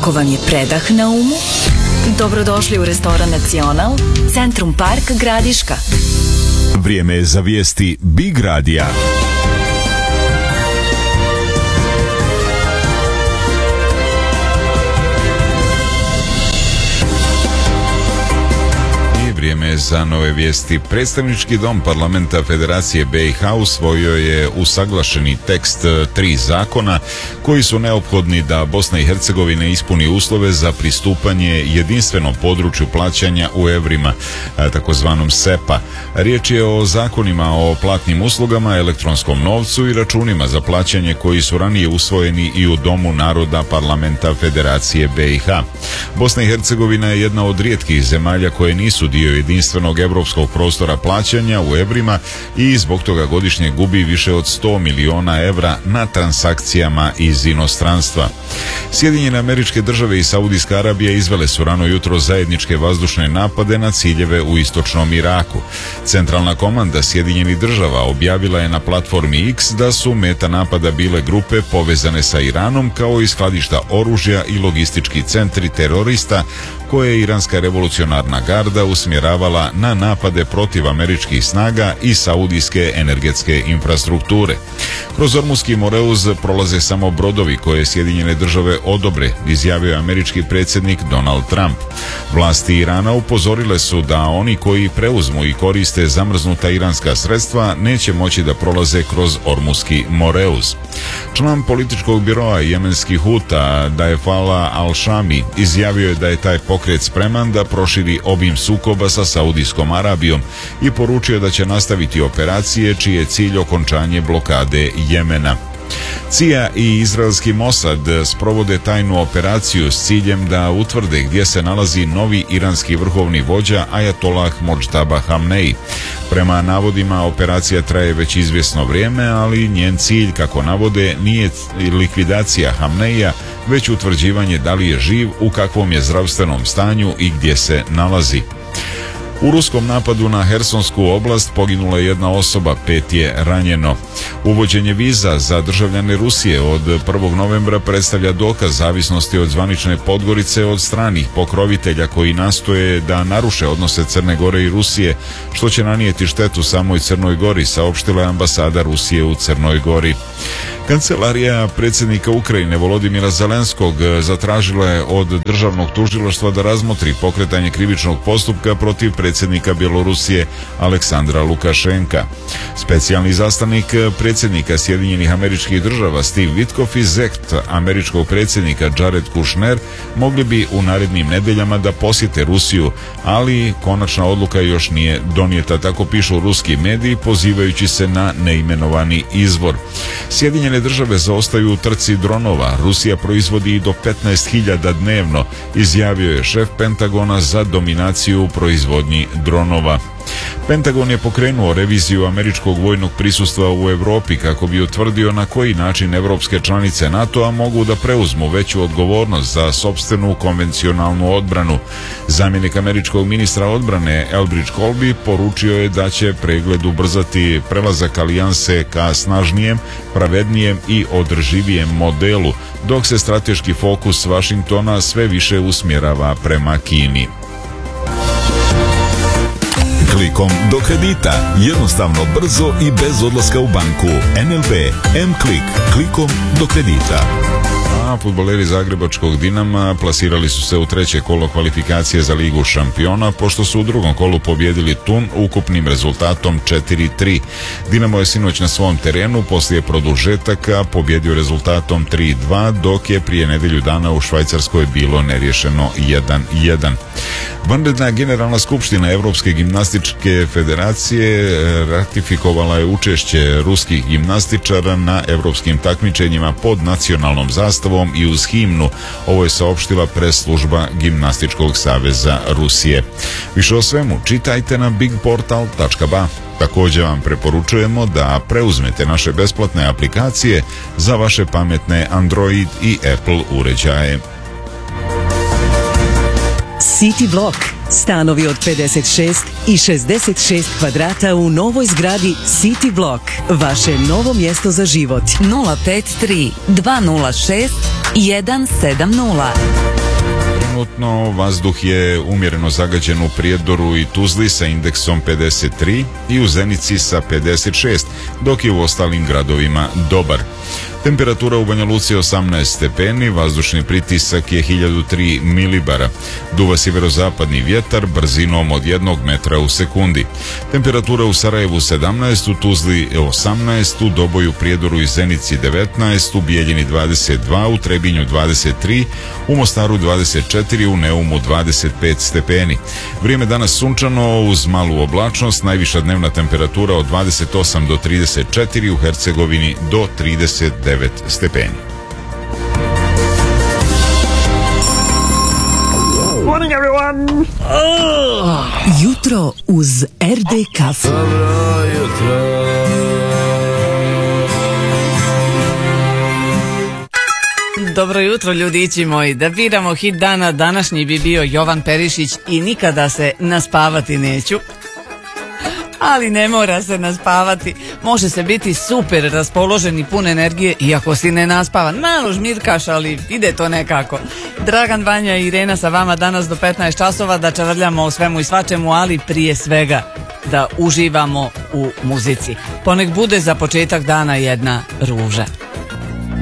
Ako vam je predah na umu, dobrodošli u restoran Nacional, Centrum Park Gradiška. Vrijeme je za vijesti Big Radija. Vrijeme je za nove vijesti. Predstavnički dom parlamenta Federacije BiH usvojio je usaglašeni tekst 3 zakona koji su neophodni da Bosna i Hercegovina ispuni uslove za pristupanje jedinstvenom području plaćanja u evrima, takozvanom SEPA. Riječ je o zakonima o platnim uslugama, elektronskom novcu i računima za plaćanje koji su ranije usvojeni i u Domu naroda parlamenta Federacije BiH. Bosna i Hercegovina je jedna od rijetkih zemalja koje nisu dio jedinstvenog europskog prostora plaćanja u evrima i zbog toga godišnje gubi više od 100 miliona evra na transakcijama iz inostranstva. Sjedinjene Američke Države i Saudijska Arabija izvele su rano jutro zajedničke vazdušne napade na ciljeve u istočnom Iraku. Centralna komanda Sjedinjenih Država objavila je na platformi X da su meta napada bile grupe povezane sa Iranom kao i skladišta oružja i logistički centri terorista koje je Iranska revolucionarna garda usmjeravala na napade protiv američkih snaga i saudijske energetske infrastrukture. Kroz Ormuski Moreuz prolaze samo brodovi koje Sjedinjene Države odobre, izjavio je američki predsjednik Donald Trump. Vlasti Irana upozorile su da oni koji preuzmu i koriste zamrznuta iranska sredstva neće moći da prolaze kroz Ormuski Moreuz. Član političkog biroa jemenskih Huta Daefala Al-Shami izjavio je da je taj pokret spreman da proširi obim sukoba sa Saudijskom Arabijom i poručio da će nastaviti operacije čiji je cilj okončanje blokade Jemena. CIA i izraelski Mossad sprovode tajnu operaciju s ciljem da utvrde gdje se nalazi novi iranski vrhovni vođa Ajatolah Modžtaba Hamnei. Prema navodima, operacija traje već izvjesno vrijeme, ali njen cilj, kako navode, nije likvidacija Hamneija, već utvrđivanje da li je živ, u kakvom je zdravstvenom stanju i gdje se nalazi. U ruskom napadu na Hersonsku oblast poginula je jedna osoba, 5 je ranjeno. Uvođenje viza za državljane Rusije od 1. novembra predstavlja dokaz zavisnosti od zvanične Podgorice od stranih pokrovitelja koji nastoje da naruše odnose Crne Gore i Rusije, što će nanijeti štetu samoj Crnoj Gori, saopštila je ambasada Rusije u Crnoj Gori. Kancelarija predsjednika Ukrajine Volodimira Zelenskog zatražila je od državnog tužilaštva da razmotri pokretanje krivičnog postupka protiv predsjednika Bjelorusije Aleksandra Lukašenka. Specijalni zastanik predsjednika Sjedinjenih Američkih Država Steve Witkoff i zekt američkog predsjednika Jared Kushner mogli bi u narednim nedeljama da posjete Rusiju, ali konačna odluka još nije donijeta, tako pišu ruski mediji pozivajući se na neimenovani izvor. Sjedinjene Države zaostaju u trci dronova. Rusija proizvodi i do 15.000 dnevno, izjavio je šef Pentagona za dominaciju u proizvodnji dronova. Pentagon je pokrenuo reviziju američkog vojnog prisustva u Europi kako bi utvrdio na koji način evropske članice NATO-a mogu da preuzmu veću odgovornost za sopstvenu konvencionalnu odbranu. Zamjenik američkog ministra odbrane Elbridge Colby poručio je da će pregled ubrzati prelazak alijanse ka snažnijem, pravednijem i održivijem modelu, dok se strateški fokus Vašingtona sve više usmjerava prema Kini. Klikom do kredita. Jednostavno, brzo i bez odlaska u banku. NLB M-Klik. Klikom do kredita. A fudbaleri zagrebačkog Dinama plasirali su se u treće kolo kvalifikacije za Ligu šampiona, pošto su u drugom kolu pobjedili Thun ukupnim rezultatom 4-3. Dinamo je sinoć na svom terenu poslije produžetaka pobjedio rezultatom 3-2, dok je prije nedjelju dana u Švajcarskoj bilo neriješeno 1-1. Vanredna generalna skupština Europske gimnastičke federacije ratifikovala je učešće ruskih gimnastičara na europskim takmičenjima pod nacionalnom zastavom i uz himnu. Ovo je saopštila press-služba Gimnastičkog saveza Rusije. Više o svemu čitajte na bigportal.ba. Također vam preporučujemo da preuzmete naše besplatne aplikacije za vaše pametne Android i Apple uređaje. City Block. Stanovi od 56 i 66 kvadrata u novoj zgradi City Block. Vaše novo mjesto za život. 053 206 170. Trenutno vazduh je umjereno zagađen u Prijedoru i Tuzli sa indeksom 53 i u Zenici sa 56, dok je u ostalim gradovima dobar. Temperatura u Banja Luci 18 stepeni, vazdušni pritisak je 1003 milibara. Duva sjeverozapadni vjetar brzinom od 1 metra u sekundi. Temperatura u Sarajevu 17, u Tuzli 18, u Doboju, Prijedoru i Zenici 19, u Bijeljini 22, u Trebinju 23, u Mostaru 24, u Neumu 25 stepeni. Vrijeme danas sunčano uz malu oblačnost, najviša dnevna temperatura od 28 do 34, u Hercegovini do 39 stepeni. Morning everyone! Jutro uz RD kafu. Dobro jutro. Dobro jutro, ljudići moji. Da biramo hit dana, današnji bi bio Jovan Perišić i Nikada se naspavati neću. Ali ne mora se naspavati. Može se biti super raspoložen i pun energije iako si ne naspavan. Malo žmirkaš, ali ide to nekako. Dragan, Vanja i Irena sa vama danas do 15 časova da čavrljamo o svemu i svačemu, ali prije svega da uživamo u muzici. Ponek bude za početak dana jedna ruža.